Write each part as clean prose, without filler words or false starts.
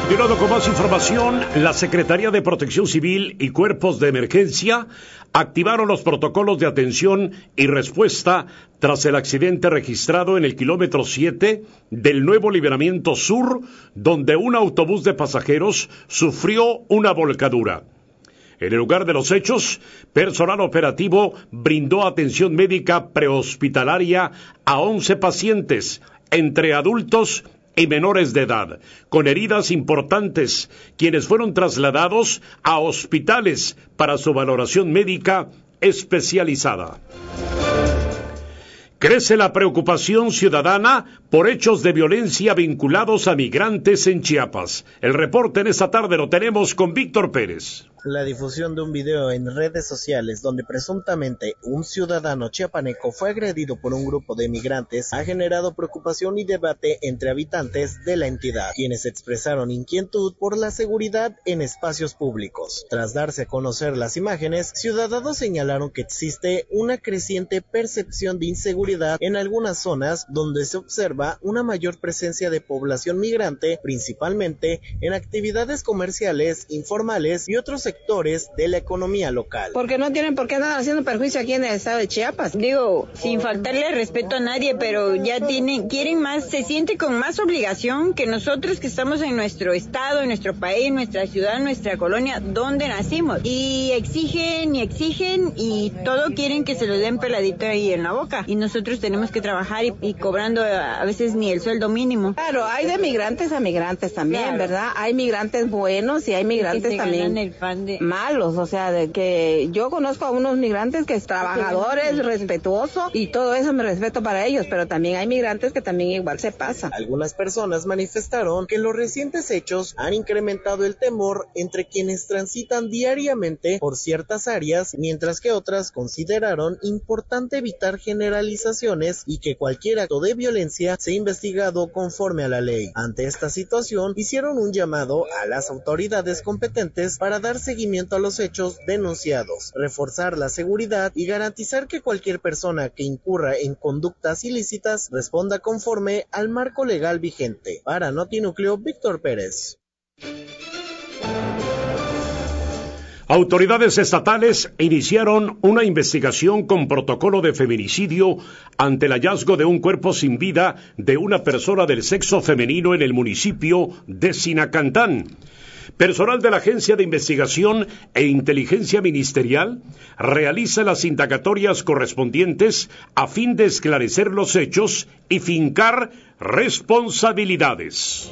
Continuando con más información, la Secretaría de Protección Civil y Cuerpos de Emergencia activaron los protocolos de atención y respuesta tras el accidente registrado en el kilómetro 7 del Nuevo Libramiento Sur, donde un autobús de pasajeros sufrió una volcadura. En el lugar de los hechos, personal operativo brindó atención médica prehospitalaria a 11 pacientes, entre adultos y menores de edad, con heridas importantes, quienes fueron trasladados a hospitales para su valoración médica especializada. Crece la preocupación ciudadana por hechos de violencia vinculados a migrantes en Chiapas. El reporte en esta tarde lo tenemos con Víctor Pérez. La difusión de un video en redes sociales donde presuntamente un ciudadano chiapaneco fue agredido por un grupo de migrantes ha generado preocupación y debate entre habitantes de la entidad, quienes expresaron inquietud por la seguridad en espacios públicos. Tras darse a conocer las imágenes, ciudadanos señalaron que existe una creciente percepción de inseguridad en algunas zonas donde se observa una mayor presencia de población migrante, principalmente en actividades comerciales, informales y otros sectores de la economía local. Porque no tienen por qué andar haciendo perjuicio aquí en el estado de Chiapas. Digo, sin faltarle respeto a nadie, pero ya quieren más, se siente con más obligación que nosotros que estamos en nuestro estado, en nuestro país, nuestra ciudad, nuestra colonia, donde nacimos. Y exigen y todo quieren que se lo den peladito ahí en la boca. Y nosotros tenemos que trabajar y cobrando a veces ni el sueldo mínimo. Claro, hay de migrantes a migrantes también, claro. ¿Verdad? Hay migrantes buenos y hay migrantes también el pan de malos, o sea, de que yo conozco a unos migrantes que es trabajadores, respetuoso y todo eso me respeto para ellos, pero también hay migrantes que también igual se pasan. Algunas personas manifestaron que los recientes hechos han incrementado el temor entre quienes transitan diariamente por ciertas áreas, mientras que otras consideraron importante evitar generalizaciones y que cualquier acto de violencia sea investigado conforme a la ley. Ante esta situación, hicieron un llamado a las autoridades competentes para dar seguimiento a los hechos denunciados, reforzar la seguridad y garantizar que cualquier persona que incurra en conductas ilícitas responda conforme al marco legal vigente. Para Notinúcleo, Víctor Pérez. Autoridades estatales iniciaron una investigación con protocolo de feminicidio ante el hallazgo de un cuerpo sin vida de una persona del sexo femenino en el municipio de Sinacantán. Personal de la Agencia de Investigación e Inteligencia Ministerial realiza las indagatorias correspondientes a fin de esclarecer los hechos y fincar responsabilidades.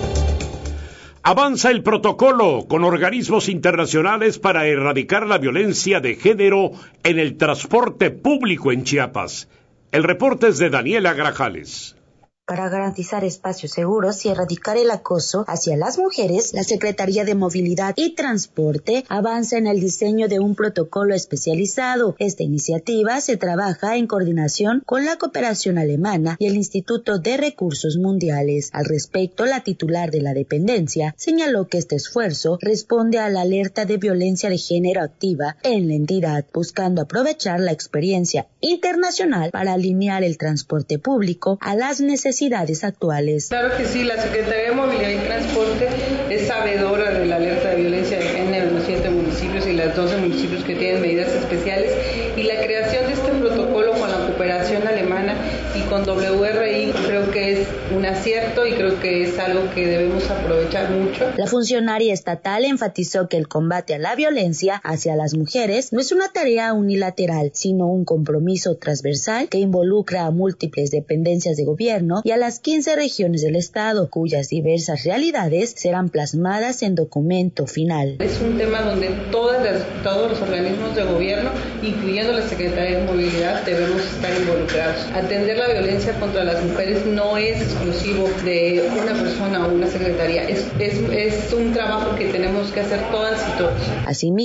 Avanza el protocolo con organismos internacionales para erradicar la violencia de género en el transporte público en Chiapas. El reporte es de Daniela Grajales. Para garantizar espacios seguros y erradicar el acoso hacia las mujeres, la Secretaría de Movilidad y Transporte avanza en el diseño de un protocolo especializado. Esta iniciativa se trabaja en coordinación con la cooperación alemana y el Instituto de Recursos Mundiales. Al respecto, la titular de la dependencia señaló que este esfuerzo responde a la alerta de violencia de género activa en la entidad, buscando aprovechar la experiencia internacional para alinear el transporte público a las necesidades actuales. Claro que sí, la Secretaría de Movilidad y Transporte es sabedora de la alerta de violencia de género en los 7 municipios y las 12 municipios que tienen medidas especiales, y la creación de este protocolo con la cooperación alemana y con WRI creo que es un acierto y creo que es algo que debemos aprovechar mucho. La funcionaria estatal enfatizó que el combate a la violencia hacia las mujeres no es una tarea unilateral, sino un compromiso transversal que involucra a múltiples dependencias de gobierno y a las 15 regiones del estado, cuyas diversas realidades serán plasmadas en documento final. Es un tema donde todos los organismos de gobierno, incluyendo la Secretaría de Movilidad, debemos estar involucrados. Atender la violencia contra las mujeres no es exclusivo de una persona o una secretaría, es un trabajo que tenemos que hacer todas y todos. Asimismo,